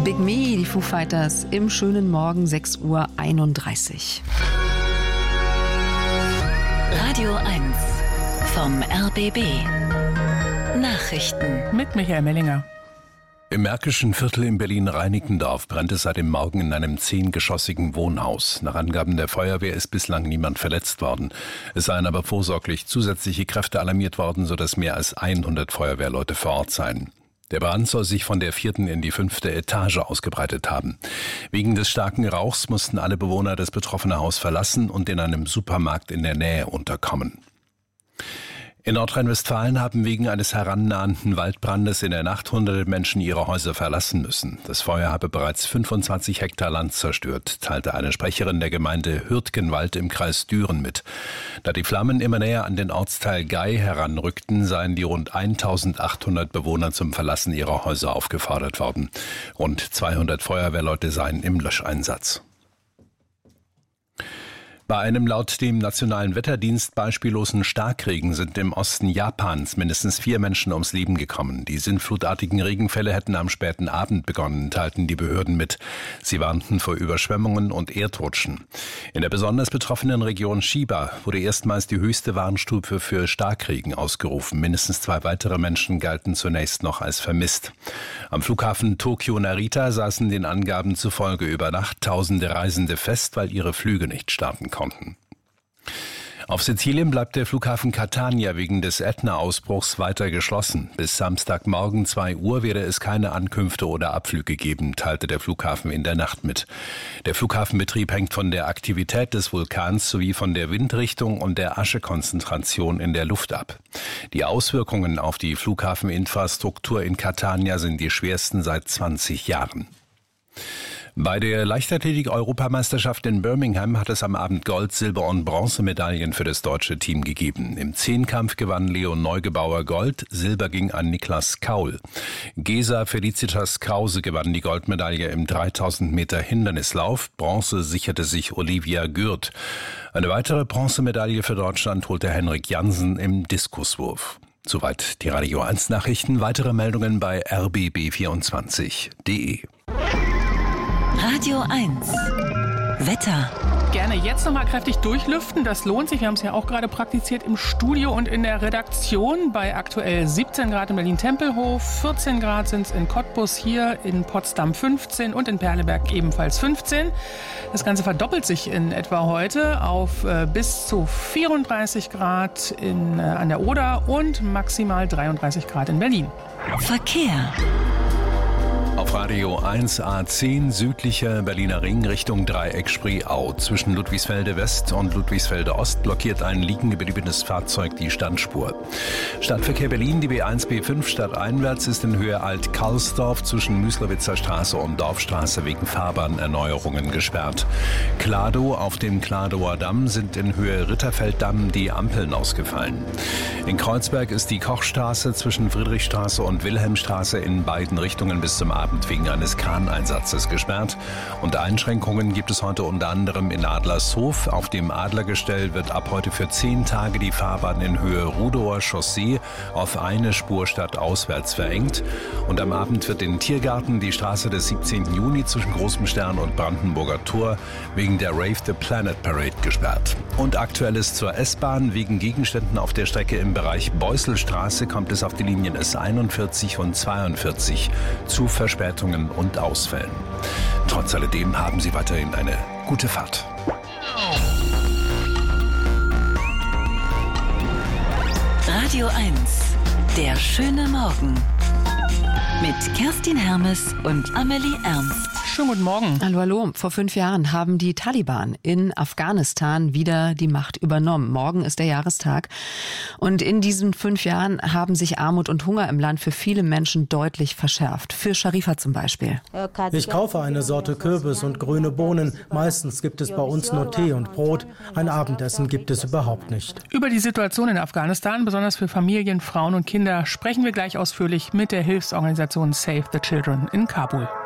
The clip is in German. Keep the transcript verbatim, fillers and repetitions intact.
Big Me, die Foo Fighters, im schönen Morgen, sechs Uhr einunddreißig. Radio eins vom R B B. Nachrichten mit Michael Mellinger. Im Märkischen Viertel in Berlin-Reinickendorf brennt es seit dem Morgen in einem zehngeschossigen Wohnhaus. Nach Angaben der Feuerwehr ist bislang niemand verletzt worden. Es seien aber vorsorglich zusätzliche Kräfte alarmiert worden, sodass mehr als hundert Feuerwehrleute vor Ort seien. Der Brand soll sich von der vierten in die fünfte Etage ausgebreitet haben. Wegen des starken Rauchs mussten alle Bewohner das betroffene Haus verlassen und in einem Supermarkt in der Nähe unterkommen. In Nordrhein-Westfalen haben wegen eines herannahenden Waldbrandes in der Nacht hunderte Menschen ihre Häuser verlassen müssen. Das Feuer habe bereits fünfundzwanzig Hektar Land zerstört, teilte eine Sprecherin der Gemeinde Hürtgenwald im Kreis Düren mit. Da die Flammen immer näher an den Ortsteil Gei heranrückten, seien die rund eintausendachthundert Bewohner zum Verlassen ihrer Häuser aufgefordert worden. Rund zweihundert Feuerwehrleute seien im Löscheinsatz. Bei einem laut dem Nationalen Wetterdienst beispiellosen Starkregen sind im Osten Japans mindestens vier Menschen ums Leben gekommen. Die sinnflutartigen Regenfälle hätten am späten Abend begonnen, teilten die Behörden mit. Sie warnten vor Überschwemmungen und Erdrutschen. In der besonders betroffenen Region Chiba wurde erstmals die höchste Warnstufe für Starkregen ausgerufen. Mindestens zwei weitere Menschen galten zunächst noch als vermisst. Am Flughafen Tokio-Narita saßen den Angaben zufolge über Nacht tausende Reisende fest, weil ihre Flüge nicht starten konnten. Auf Sizilien bleibt der Flughafen Catania wegen des Ätna-Ausbruchs weiter geschlossen. Bis Samstagmorgen zwei Uhr werde es keine Ankünfte oder Abflüge geben, teilte der Flughafen in der Nacht mit. Der Flughafenbetrieb hängt von der Aktivität des Vulkans sowie von der Windrichtung und der Aschekonzentration in der Luft ab. Die Auswirkungen auf die Flughafeninfrastruktur in Catania sind die schwersten seit zwanzig Jahren. Bei der Leichtathletik-Europameisterschaft in Birmingham hat es am Abend Gold-, Silber- und Bronzemedaillen für das deutsche Team gegeben. Im Zehnkampf gewann Leon Neugebauer Gold, Silber ging an Niklas Kaul. Gesa Felicitas Krause gewann die Goldmedaille im dreitausend Meter Hindernislauf, Bronze sicherte sich Olivia Gürt. Eine weitere Bronzemedaille für Deutschland holte Henrik Jansen im Diskuswurf. Soweit die Radio eins Nachrichten, weitere Meldungen bei r b b vierundzwanzig punkt d e. Radio eins Wetter. Gerne jetzt noch mal kräftig durchlüften, das lohnt sich. Wir haben es ja auch gerade praktiziert im Studio und in der Redaktion. Bei aktuell siebzehn Grad in Berlin-Tempelhof, vierzehn Grad sind es in Cottbus, hier in Potsdam fünfzehn und in Perleberg ebenfalls fünfzehn. Das Ganze verdoppelt sich in etwa heute auf äh, bis zu vierunddreißig Grad in, äh, an der Oder und maximal dreiunddreißig Grad in Berlin. Verkehr. Auf Radio eins A zehn südlicher Berliner Ring Richtung Dreieck Spreeau. Zwischen Ludwigsfelde West und Ludwigsfelde Ost blockiert ein liegen gebliebenes Fahrzeug die Standspur. Stadtverkehr Berlin, die B eins B fünf stadteinwärts ist in Höhe Alt-Karlsdorf zwischen Müslowitzer Straße und Dorfstraße wegen Fahrbahnerneuerungen gesperrt. Kladow auf dem Kladower Damm sind in Höhe Ritterfelddamm die Ampeln ausgefallen. In Kreuzberg ist die Kochstraße zwischen Friedrichstraße und Wilhelmstraße in beiden Richtungen bis zum Abend wegen eines Kraneinsatzes gesperrt. Und Einschränkungen gibt es heute unter anderem in Adlershof. Auf dem Adlergestell wird ab heute für zehn Tage die Fahrbahn in Höhe Rudower Chaussee auf eine Spur stadtauswärts verengt. Und am Abend wird in Tiergarten die Straße des siebzehnten Juni zwischen Großem Stern und Brandenburger Tor wegen der Rave the Planet Parade gesperrt. Und Aktuelles zur S-Bahn. Wegen Gegenständen auf der Strecke im Bereich Beusselstraße kommt es auf die Linien S einundvierzig und zweiundvierzig zu Verspätungen und Ausfällen. Trotz alledem haben Sie weiterhin eine gute Fahrt. Radio eins, der schöne Morgen. Mit Kerstin Hermes und Amelie Ernst. Schönen guten Morgen. Hallo, hallo. Vor fünf Jahren haben die Taliban in Afghanistan wieder die Macht übernommen. Morgen ist der Jahrestag. Und in diesen fünf Jahren haben sich Armut und Hunger im Land für viele Menschen deutlich verschärft. Für Sharifa zum Beispiel. Ich kaufe eine Sorte Kürbis und grüne Bohnen. Meistens gibt es bei uns nur Tee und Brot. Ein Abendessen gibt es überhaupt nicht. Über die Situation in Afghanistan, besonders für Familien, Frauen und Kinder, sprechen wir gleich ausführlich mit der Hilfsorganisation Save the Children in Kabul.